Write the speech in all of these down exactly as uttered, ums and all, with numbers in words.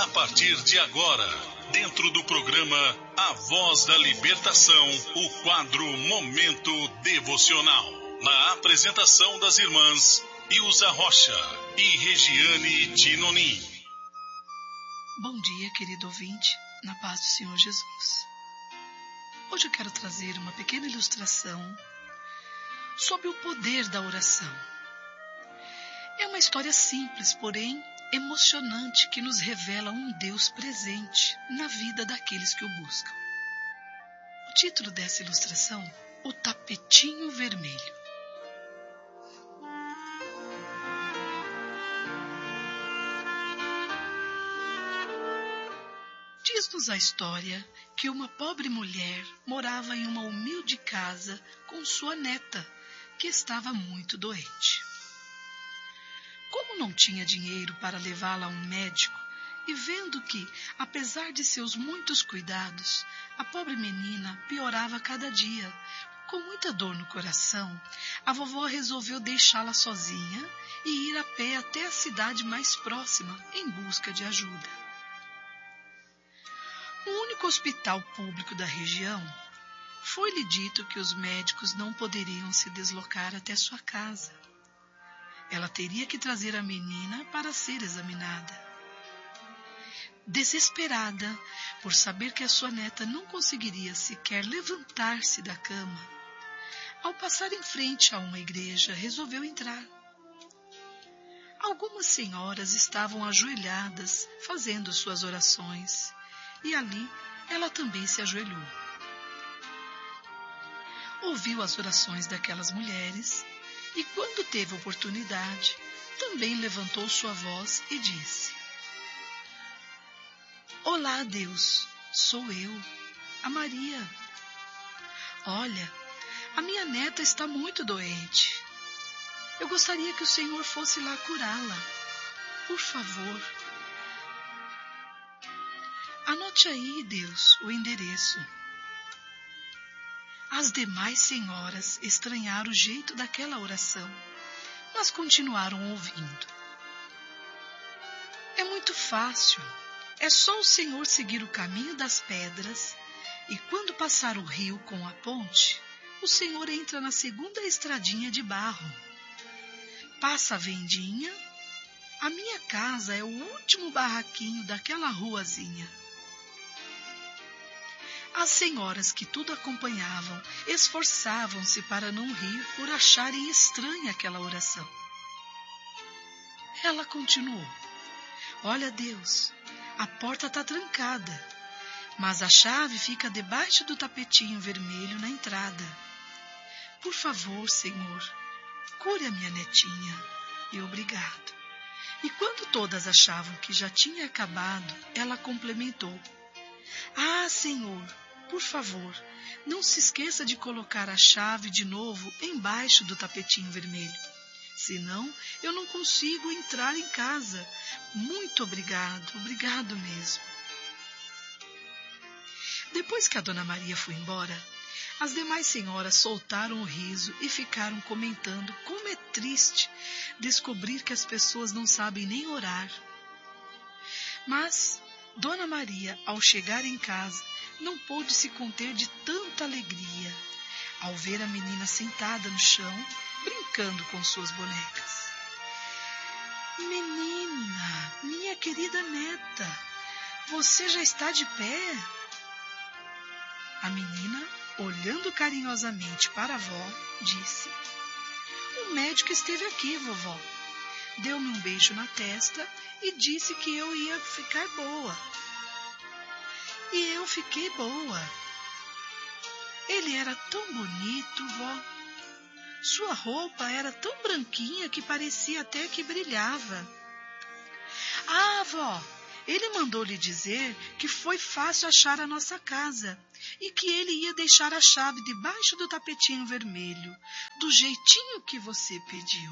partir de agora, dentro do programa A Voz da Libertação, o quadro Momento Devocional. Na apresentação das irmãs Ilza Rocha e Regiane Tinonim. Bom dia, querido ouvinte, na paz do Senhor Jesus. Hoje eu quero trazer uma pequena ilustração sobre o poder da oração. É uma história simples, porém emocionante, que nos revela um Deus presente na vida daqueles que o buscam. O título dessa ilustração, O Tapetinho Vermelho. Diz-nos a história que uma pobre mulher morava em uma humilde casa com sua neta, que estava muito doente. Como não tinha dinheiro para levá-la a um médico, e vendo que, apesar de seus muitos cuidados, a pobre menina piorava cada dia, com muita dor no coração, a vovó resolveu deixá-la sozinha e ir a pé até a cidade mais próxima em busca de ajuda. No único hospital público da região, foi-lhe dito que os médicos não poderiam se deslocar até sua casa. Ela teria que trazer a menina para ser examinada. Desesperada por saber que a sua neta não conseguiria sequer levantar-se da cama, ao passar em frente a uma igreja, resolveu entrar. Algumas senhoras estavam ajoelhadas fazendo suas orações, e ali ela também se ajoelhou. Ouviu as orações daquelas mulheres e, quando teve oportunidade, também levantou sua voz e disse: Olá, Deus, sou eu, a Maria. Olha, a minha neta está muito doente. Eu gostaria que o Senhor fosse lá curá-la. Por favor. Anote aí, Deus, o endereço. As demais senhoras estranharam o jeito daquela oração, mas continuaram ouvindo. É muito fácil. É só o Senhor seguir o caminho das pedras e, quando passar o rio com a ponte, o Senhor entra na segunda estradinha de barro. Passa a vendinha. A minha casa é o último barraquinho daquela ruazinha. As senhoras que tudo acompanhavam esforçavam-se para não rir por acharem estranha aquela oração. Ela continuou: Olha, Deus, a porta está trancada, mas a chave fica debaixo do tapetinho vermelho na entrada. Por favor, Senhor, cure a minha netinha e obrigado. E quando todas achavam que já tinha acabado, ela complementou: Ah, Senhor, por favor, não se esqueça de colocar a chave de novo embaixo do tapetinho vermelho. Senão, eu não consigo entrar em casa. Muito obrigado, obrigado mesmo. Depois que a Dona Maria foi embora, as demais senhoras soltaram o riso e ficaram comentando como é triste descobrir que as pessoas não sabem nem orar. Mas Dona Maria, ao chegar em casa, não pôde se conter de tanta alegria ao ver a menina sentada no chão, brincando com suas bonecas. Menina, minha querida neta, você já está de pé? A menina, olhando carinhosamente para a avó, disse: O médico esteve aqui, vovó. Deu-me um beijo na testa e disse que eu ia ficar boa. E eu fiquei boa. Ele era tão bonito, vó. Sua roupa era tão branquinha que parecia até que brilhava. Ah, vó, ele mandou lhe dizer que foi fácil achar a nossa casa e que ele ia deixar a chave debaixo do tapetinho vermelho, do jeitinho que você pediu.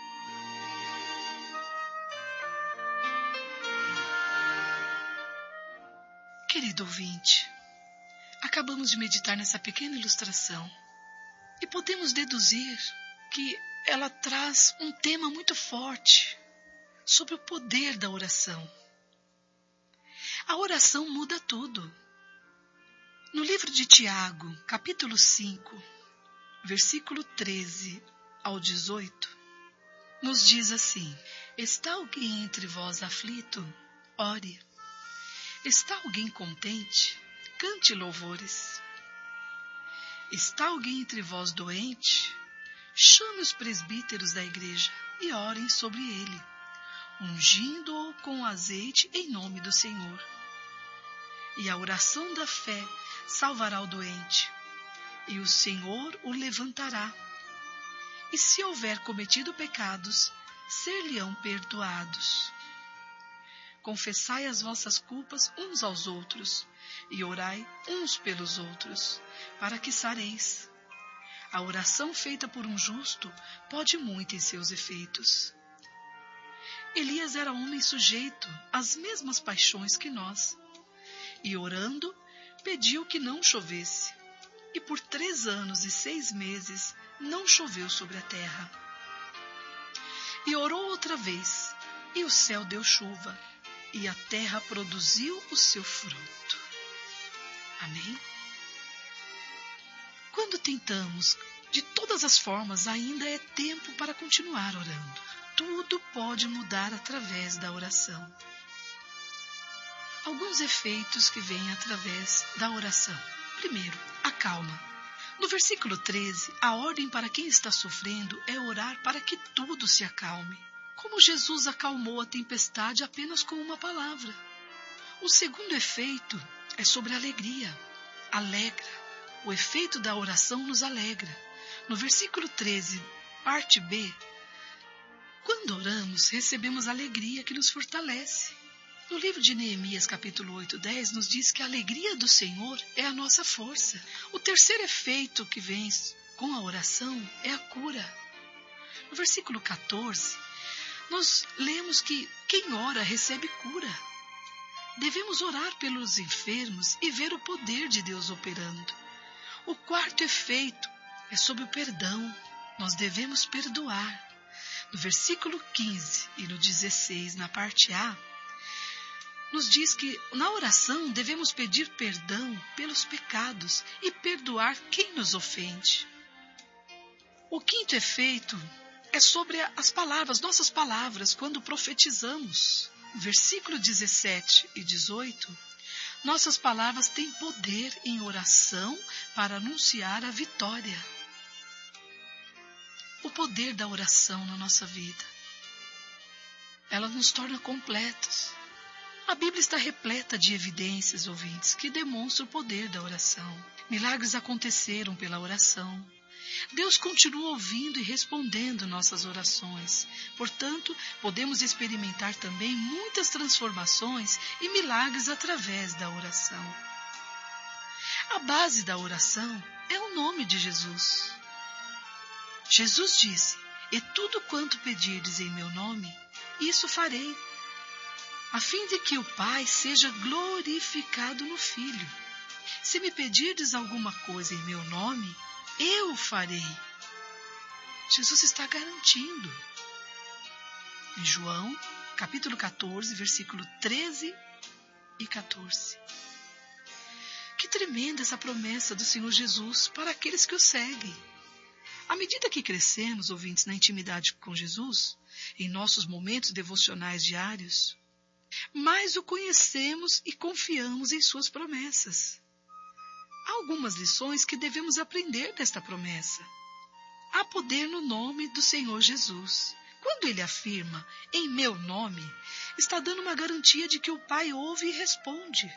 Querido ouvinte, acabamos de meditar nessa pequena ilustração e podemos deduzir que ela traz um tema muito forte sobre o poder da oração. A oração muda tudo. No livro de Tiago, capítulo cinco, versículo treze ao dezoito, nos diz assim: está alguém entre vós aflito? Ore. Está alguém contente? Cante louvores. Está alguém entre vós doente? Chame os presbíteros da igreja e orem sobre ele, ungindo-o com azeite em nome do Senhor. E a oração da fé salvará o doente, e o Senhor o levantará. E se houver cometido pecados, ser-lhe-ão perdoados. Confessai as vossas culpas uns aos outros, e orai uns pelos outros, para que sareis. A oração feita por um justo pode muito em seus efeitos. Elias era homem sujeito às mesmas paixões que nós, e orando, pediu que não chovesse. E por três anos e seis meses não choveu sobre a terra. E orou outra vez, e o céu deu chuva, e a terra produziu o seu fruto. Amém? Quando tentamos, de todas as formas, ainda é tempo para continuar orando. Tudo pode mudar através da oração. Alguns efeitos que vêm através da oração. Primeiro, a calma. No versículo treze, a ordem para quem está sofrendo é orar para que tudo se acalme. Como Jesus acalmou a tempestade apenas com uma palavra. O segundo efeito é sobre a alegria. Alegra. O efeito da oração nos alegra. No versículo treze, parte B, quando oramos, recebemos alegria que nos fortalece. No livro de Neemias, capítulo oito, dez, nos diz que a alegria do Senhor é a nossa força. O terceiro efeito que vem com a oração é a cura. No versículo quatorze, nós lemos que quem ora recebe cura. Devemos orar pelos enfermos e ver o poder de Deus operando. O quarto efeito é sobre o perdão. Nós devemos perdoar. No versículo quinze e no dezesseis, na parte A, nos diz que na oração devemos pedir perdão pelos pecados e perdoar quem nos ofende. O quinto efeito é sobre as palavras, nossas palavras, quando profetizamos. Versículo dezessete e dezoito, nossas palavras têm poder em oração para anunciar a vitória. O poder da oração na nossa vida. Ela nos torna completos. A Bíblia está repleta de evidências, ouvintes, que demonstram o poder da oração. Milagres aconteceram pela oração. Deus continua ouvindo e respondendo nossas orações. Portanto, podemos experimentar também muitas transformações e milagres através da oração. A base da oração é o nome de Jesus. Jesus disse: "E tudo quanto pedirdes em meu nome, isso farei, a fim de que o Pai seja glorificado no Filho. Se me pedirdes alguma coisa em meu nome, eu farei." Jesus está garantindo. Em João, capítulo catorze, versículo treze e catorze. Que tremenda essa promessa do Senhor Jesus para aqueles que o seguem. À medida que crescemos, ouvintes, na intimidade com Jesus, em nossos momentos devocionais diários, mais o conhecemos e confiamos em suas promessas. Há algumas lições que devemos aprender desta promessa. Há poder no nome do Senhor Jesus. Quando ele afirma, "em meu nome", está dando uma garantia de que o Pai ouve e responde.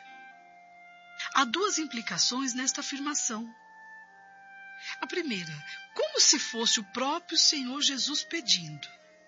Há duas implicações nesta afirmação. A primeira, como se fosse o próprio Senhor Jesus pedindo.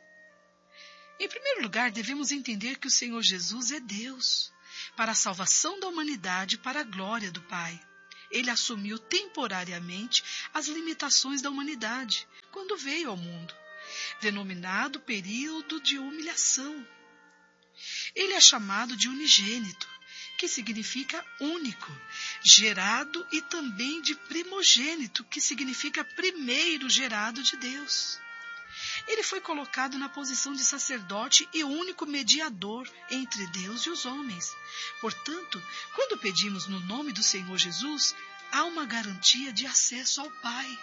Em primeiro lugar, devemos entender que o Senhor Jesus é Deus, para a salvação da humanidade e para a glória do Pai. Ele assumiu temporariamente as limitações da humanidade quando veio ao mundo, denominado período de humilhação. Ele é chamado de unigênito, que significa único, gerado, e também de primogênito, que significa primeiro gerado de Deus. Ele foi colocado na posição de sacerdote e único mediador entre Deus e os homens. Portanto, quando pedimos no nome do Senhor Jesus, há uma garantia de acesso ao Pai.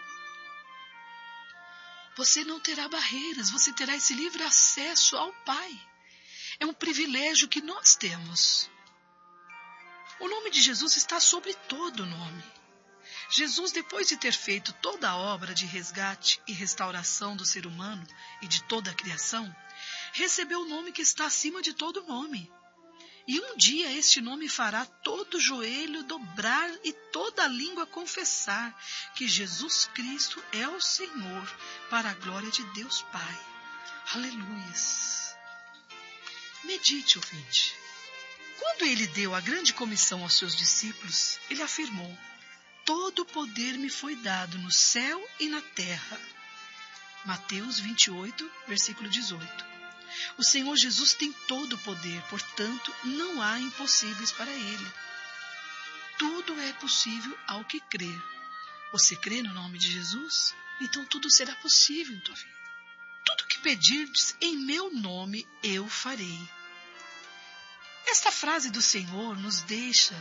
Você não terá barreiras, você terá esse livre acesso ao Pai. É um privilégio que nós temos. O nome de Jesus está sobre todo nome. Jesus, depois de ter feito toda a obra de resgate e restauração do ser humano e de toda a criação, recebeu o nome que está acima de todo nome. E um dia este nome fará todo joelho dobrar e toda língua confessar que Jesus Cristo é o Senhor, para a glória de Deus Pai. Aleluias! Medite, ouvinte. Quando ele deu a grande comissão aos seus discípulos, ele afirmou: todo poder me foi dado no céu e na terra. Mateus vinte e oito, versículo dezoito. O Senhor Jesus tem todo o poder, portanto, não há impossíveis para ele. Tudo é possível ao que crer. Você crê no nome de Jesus? Então tudo será possível em tua vida. Tudo que pedirdes em meu nome, eu farei. Esta frase do Senhor nos deixa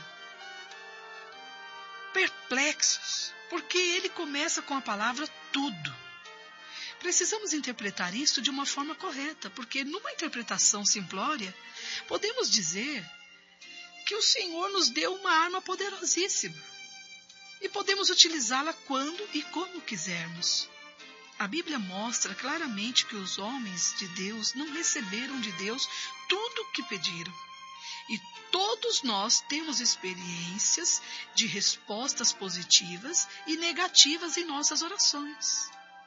perplexos, porque ele começa com a palavra tudo. Precisamos interpretar isso de uma forma correta, porque numa interpretação simplória, podemos dizer que o Senhor nos deu uma arma poderosíssima e podemos utilizá-la quando e como quisermos. A Bíblia mostra claramente que os homens de Deus não receberam de Deus tudo o que pediram. E todos nós temos experiências de respostas positivas e negativas em nossas orações.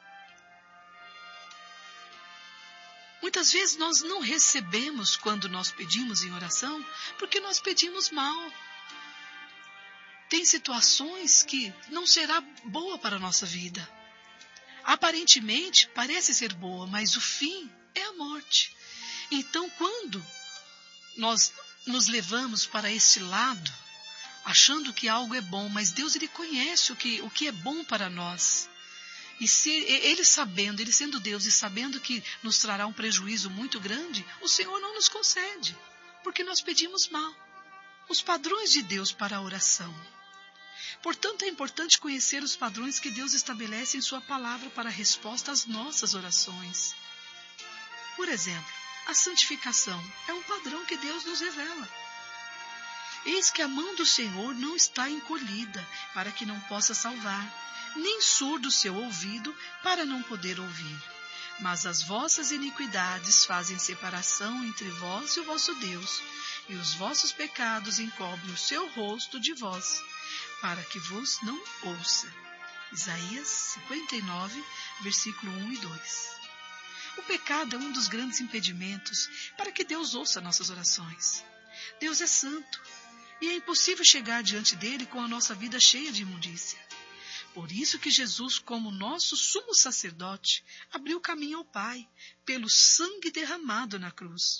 Muitas vezes nós não recebemos quando nós pedimos em oração, porque nós pedimos mal. Tem situações que não será boa para a nossa vida. Aparentemente parece ser boa, mas o fim é a morte. Então, quando nós nos levamos para esse lado, achando que algo é bom, mas Deus ele conhece o que, o que é bom para nós. E se ele sabendo, ele sendo Deus e sabendo que nos trará um prejuízo muito grande, o Senhor não nos concede, porque nós pedimos mal. Os padrões de Deus para a oração. Portanto, é importante conhecer os padrões que Deus estabelece em sua palavra para a resposta às nossas orações. Por exemplo, a santificação é um padrão que Deus nos revela. Eis que a mão do Senhor não está encolhida para que não possa salvar, nem surdo o seu ouvido para não poder ouvir. Mas as vossas iniquidades fazem separação entre vós e o vosso Deus, e os vossos pecados encobrem o seu rosto de vós, para que vos não ouça. Isaías cinquenta e nove, versículo um e dois. O pecado é um dos grandes impedimentos para que Deus ouça nossas orações. Deus é santo, e é impossível chegar diante dele com a nossa vida cheia de imundícia. Por isso que Jesus, como nosso sumo sacerdote, abriu caminho ao Pai, pelo sangue derramado na cruz.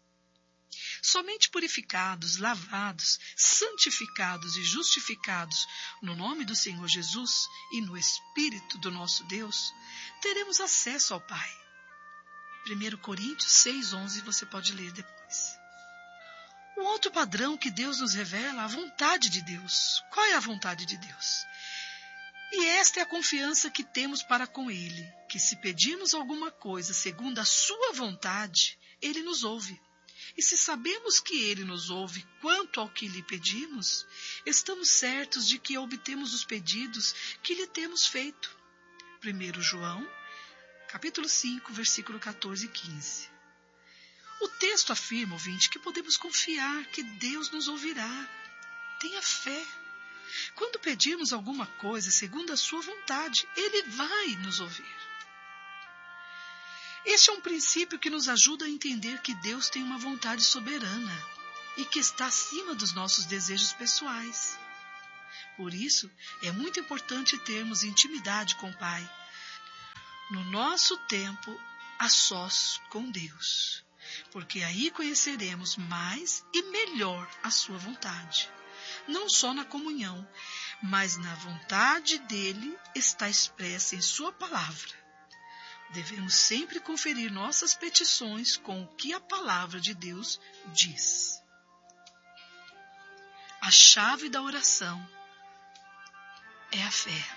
Somente purificados, lavados, santificados e justificados no nome do Senhor Jesus e no Espírito do nosso Deus, teremos acesso ao Pai. primeira Coríntios seis, onze, você pode ler depois. O outro padrão que Deus nos revela, a vontade de Deus. Qual é a vontade de Deus? E esta é a confiança que temos para com Ele, que se pedirmos alguma coisa segundo a sua vontade, Ele nos ouve. E se sabemos que Ele nos ouve quanto ao que lhe pedimos, estamos certos de que obtemos os pedidos que lhe temos feito. primeira João, capítulo cinco, versículo catorze e quinze. O texto afirma, ouvinte, que podemos confiar que Deus nos ouvirá. Tenha fé. Quando pedirmos alguma coisa segundo a sua vontade, Ele vai nos ouvir. Este é um princípio que nos ajuda a entender que Deus tem uma vontade soberana e que está acima dos nossos desejos pessoais. Por isso, é muito importante termos intimidade com o Pai, no nosso tempo a sós com Deus, porque aí conheceremos mais e melhor a sua vontade. Não só na comunhão, mas na vontade dele está expressa em sua palavra. Devemos sempre conferir nossas petições com o que a palavra de Deus diz. A chave da oração é a fé.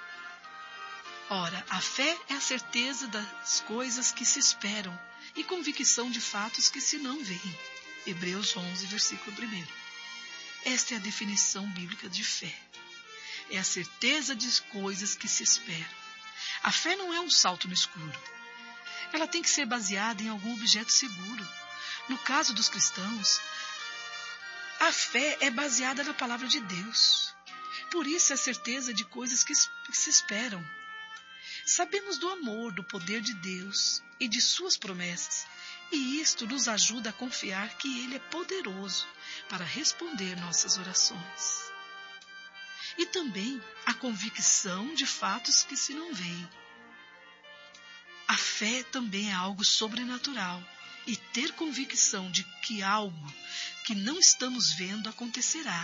Ora, a fé é a certeza das coisas que se esperam e convicção de fatos que se não veem. Hebreus onze, versículo primeiro. Esta é a definição bíblica de fé. É a certeza de coisas que se esperam. A fé não é um salto no escuro. Ela tem que ser baseada em algum objeto seguro. No caso dos cristãos, a fé é baseada na palavra de Deus. Por isso é a certeza de coisas que se esperam. Sabemos do amor, do poder de Deus e de suas promessas, e isto nos ajuda a confiar que Ele é poderoso para responder nossas orações. E também a convicção de fatos que se não veem. A fé também é algo sobrenatural, e ter convicção de que algo que não estamos vendo acontecerá.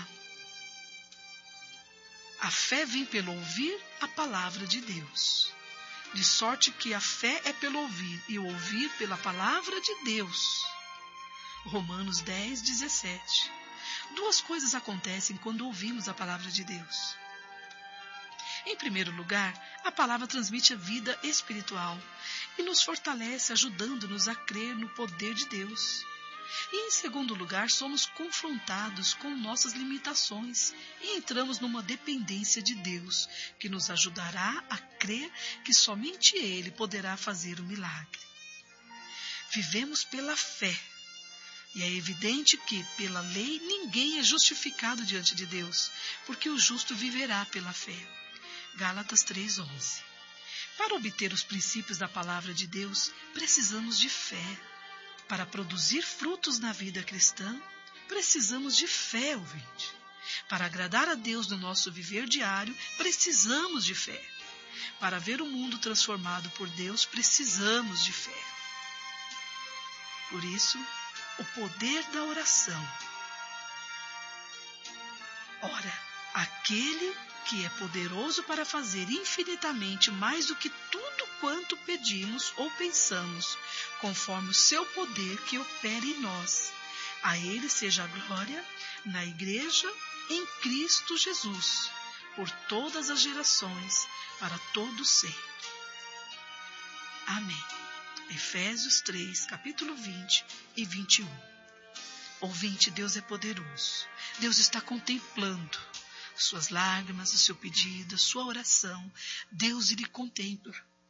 A fé vem pelo ouvir a palavra de Deus. De sorte que a fé é pelo ouvir, e o ouvir pela palavra de Deus. Romanos dez, dezessete. Duas coisas acontecem quando ouvimos a palavra de Deus. Em primeiro lugar, a palavra transmite a vida espiritual e nos fortalece, ajudando-nos a crer no poder de Deus. E em segundo lugar, somos confrontados com nossas limitações e entramos numa dependência de Deus, que nos ajudará a crer que somente Ele poderá fazer o milagre. Vivemos pela fé, e é evidente que, pela lei, ninguém é justificado diante de Deus, porque o justo viverá pela fé. Gálatas três, onze. Para obter os princípios da palavra de Deus, precisamos de fé. Para produzir frutos na vida cristã, precisamos de fé, ouvinte. Para agradar a Deus no nosso viver diário, precisamos de fé. Para ver o mundo transformado por Deus, precisamos de fé. Por isso, o poder da oração. Ora, aquele que é poderoso para fazer infinitamente mais do que tudo quanto pedimos ou pensamos, conforme o seu poder que opera em nós. A Ele seja a glória na Igreja em Cristo Jesus, por todas as gerações, para todo sempre. Amém. Efésios três, capítulo vinte e vinte e um. Ouvinte, Deus é poderoso. Deus está contemplando suas lágrimas, o seu pedido, a sua oração. Deus, Ele contempla.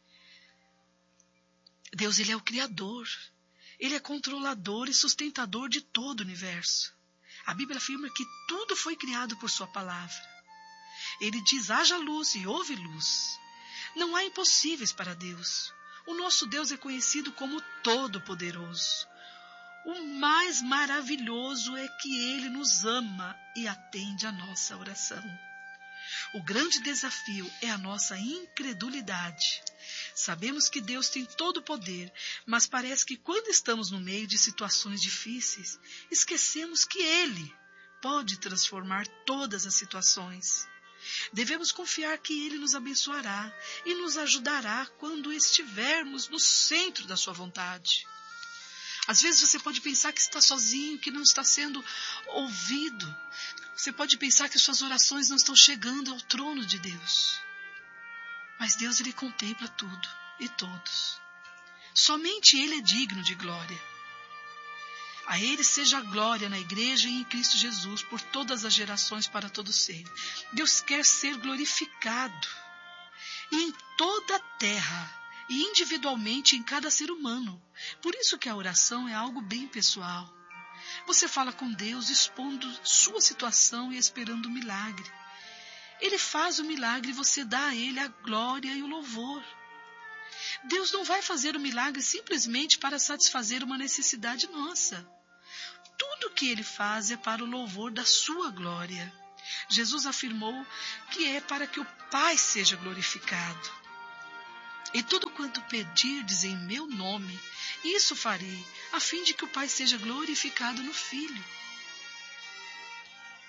Deus, Ele é o Criador. Ele é controlador e sustentador de todo o universo. A Bíblia afirma que tudo foi criado por sua palavra. Ele diz, haja luz e houve luz. Não há impossíveis para Deus. O nosso Deus é conhecido como Todo-Poderoso. O mais maravilhoso é que Ele nos ama e atende a nossa oração. O grande desafio é a nossa incredulidade. Sabemos que Deus tem todo o poder, mas parece que quando estamos no meio de situações difíceis, esquecemos que Ele pode transformar todas as situações. Devemos confiar que Ele nos abençoará e nos ajudará quando estivermos no centro da sua vontade. Às vezes você pode pensar que está sozinho, que não está sendo ouvido. Você pode pensar que suas orações não estão chegando ao trono de Deus. Mas Deus, Ele contempla tudo e todos. Somente Ele é digno de glória. A Ele seja a glória na Igreja e em Cristo Jesus, por todas as gerações, para todo sempre. Deus quer ser glorificado. E em toda a terra, e individualmente em cada ser humano. Por isso que a oração é algo bem pessoal. Você fala com Deus expondo sua situação e esperando o milagre. Ele faz o milagre e você dá a Ele a glória e o louvor. Deus não vai fazer o milagre simplesmente para satisfazer uma necessidade nossa. Tudo que Ele faz é para o louvor da sua glória. Jesus afirmou que é para que o Pai seja glorificado. E tudo quanto pedirdes em meu nome, isso farei, a fim de que o Pai seja glorificado no Filho.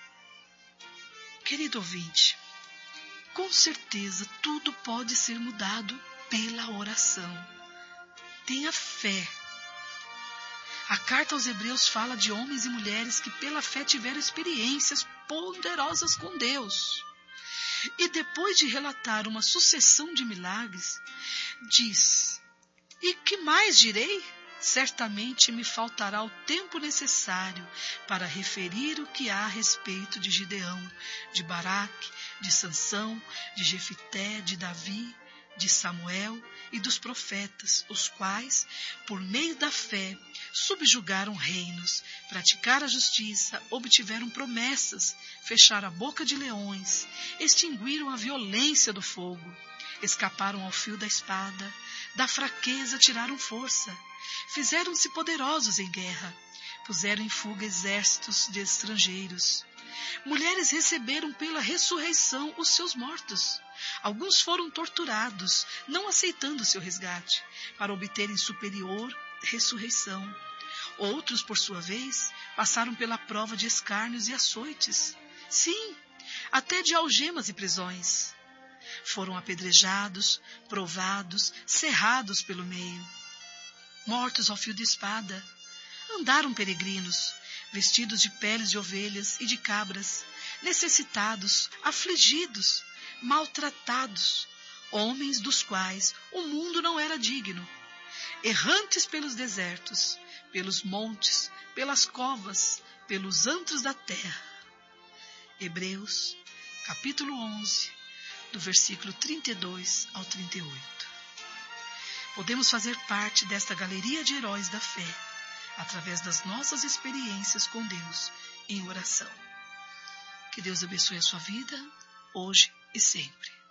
Querido ouvinte, com certeza tudo pode ser mudado pela oração. Tenha fé. A carta aos Hebreus fala de homens e mulheres que pela fé tiveram experiências poderosas com Deus. E depois de relatar uma sucessão de milagres, diz: e que mais direi? Certamente me faltará o tempo necessário para referir o que há a respeito de Gideão, de Baraque, de Sansão, de Jefité, de Davi, de Samuel e dos profetas, os quais, por meio da fé, subjugaram reinos, praticaram a justiça, obtiveram promessas, fecharam a boca de leões, extinguiram a violência do fogo, escaparam ao fio da espada, da fraqueza tiraram força, fizeram-se poderosos em guerra, puseram em fuga exércitos de estrangeiros. Mulheres receberam pela ressurreição os seus mortos. Alguns foram torturados, não aceitando seu resgate, para obterem superior ressurreição. Outros, por sua vez, passaram pela prova de escárnios e açoites. Sim, até de algemas e prisões. Foram apedrejados, provados, cerrados pelo meio. Mortos ao fio de espada. Andaram peregrinos, vestidos de peles de ovelhas e de cabras, necessitados, afligidos, maltratados, homens dos quais o mundo não era digno, errantes pelos desertos, pelos montes, pelas covas, pelos antros da terra. Hebreus, capítulo onze, do versículo trinta e dois ao trinta e oito. Podemos fazer parte desta galeria de heróis da fé, através das nossas experiências com Deus em oração. Que Deus abençoe a sua vida, hoje e sempre.